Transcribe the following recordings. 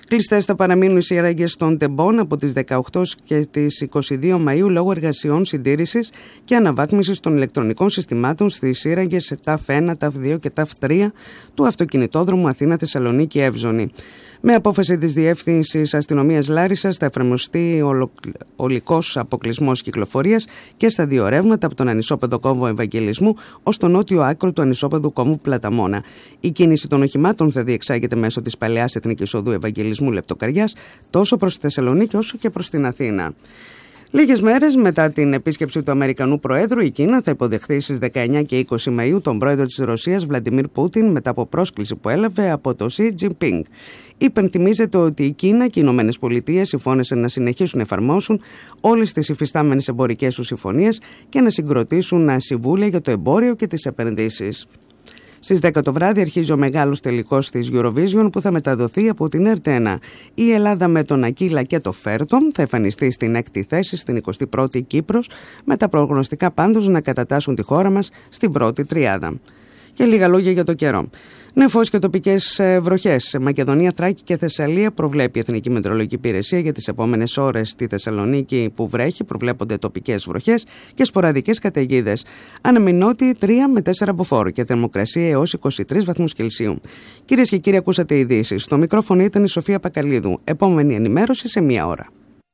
Κλειστές θα παραμείνουν οι σύραγγες των τεμπών από τις 18 και τις 22 Μαΐου λόγω εργασιών συντήρησης και αναβάθμισης των ηλεκτρονικών συστημάτων στις σύραγγες ΤΑΦ1, ΤΑΦ2 και ΤΑΦ3 του αυτοκινητόδρομου Αθήνα-Θεσσαλονίκη-Εύζωνη. Με απόφαση της Διεύθυνσης Αστυνομίας Λάρισσας θα εφαρμοστεί ολικός αποκλεισμός κυκλοφορίας και στα δύο ρεύματα από τον ανισόπεδο κόμβο Ευαγγελισμού ως το νότιο άκρο του ανισόπεδου κόμβου Πλαταμόνα. Η κίνηση των οχημάτων θα διεξάγεται μέσω της παλαιάς Εθνικής Οδού Ευαγγελισμού Λεπτοκαριάς τόσο προς τη Θεσσαλονίκη όσο και προς την Αθήνα. Λίγες μέρες μετά την επίσκεψη του Αμερικανού Προέδρου, η Κίνα θα υποδεχθεί στις 19 και 20 Μαΐου τον πρόεδρο της Ρωσίας, Βλαντιμίρ Πούτιν, μετά από πρόσκληση που έλαβε από το Σι Τζινπίνγκ. Υπενθυμίζεται ότι η Κίνα και οι Ηνωμένες Πολιτείες συμφώνησαν να συνεχίσουν να εφαρμόσουν όλες τις υφιστάμενες εμπορικές τους συμφωνίες και να συγκροτήσουν συμβούλια για το εμπόριο και τις επενδύσεις. Στις 10 το βράδυ αρχίζει ο μεγάλος τελικός της Eurovision που θα μεταδοθεί από την ΕΡΤ1. Η Ελλάδα με τον Ακύλα και το Φέρτον θα εμφανιστεί στην 6η θέση, στην 21η Κύπρος, με τα προγνωστικά πάντως να κατατάσσουν τη χώρα μας στην πρώτη τριάδα. Και λίγα λόγια για το καιρό. Νεφός και τοπικές βροχές σε Μακεδονία, Θράκη και Θεσσαλία προβλέπει η Εθνική Μετεωρολογική Υπηρεσία για τις επόμενες ώρες. Στη Θεσσαλονίκη που βρέχει προβλέπονται τοπικές βροχές και σποραδικές καταιγίδες. Αναμεινότη 3 με 4 μποφόρ και θερμοκρασία έως 23 βαθμούς Κελσίου. Κυρίες και κύριοι, ακούσατε ειδήσεις. Στο μικρόφωνο ήταν η Σοφία Πακαλίδου. Επόμενη ενημέρωση σε μία ώρα.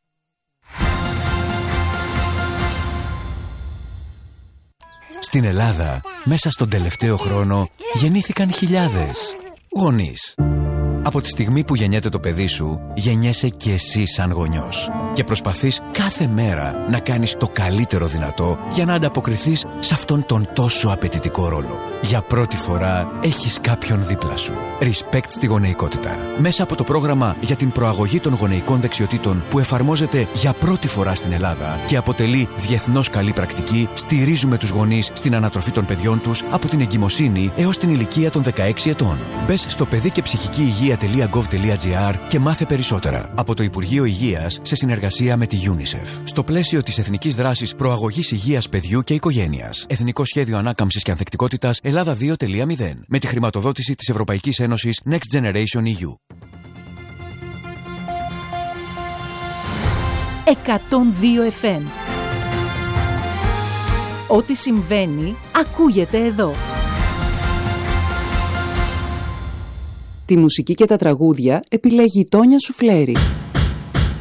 Στην Ελλάδα, μέσα στον τελευταίο χρόνο, γεννήθηκαν χιλιάδες γονείς. Από τη στιγμή που γεννιέται το παιδί σου, γεννιέσαι και εσύ σαν γονιός. Και προσπαθείς κάθε μέρα να κάνεις το καλύτερο δυνατό για να ανταποκριθείς σε αυτόν τον τόσο απαιτητικό ρόλο. Για πρώτη φορά έχεις κάποιον δίπλα σου. Respect στη γονεϊκότητα. Μέσα από το πρόγραμμα για την προαγωγή των γονεϊκών δεξιοτήτων που εφαρμόζεται για πρώτη φορά στην Ελλάδα και αποτελεί διεθνώς καλή πρακτική, στηρίζουμε τους γονείς στην ανατροφή των παιδιών τους από την εγκυμοσύνη έως την ηλικία των 16 ετών. Μπες στο παιδί και ψυχική υγεία.gov.gr και μάθε περισσότερα. Από το Υπουργείο Υγείας σε συνεργασία με τη UNICEF. Στο πλαίσιο της Εθνικής Δράσης Προαγωγής Υγείας Παιδιού και Οικογένειας. Εθνικό Σχέδιο Ανάκαμψης και Ανθεκτικότητας Ελλάδα 2.0. Με τη χρηματοδότηση της Ευρωπαϊκής Ένωσης Next Generation EU. 102 FM. Ό,τι συμβαίνει ακούγεται εδώ. Τη μουσική και τα τραγούδια επιλέγει η Τόνια Σουφλέρη.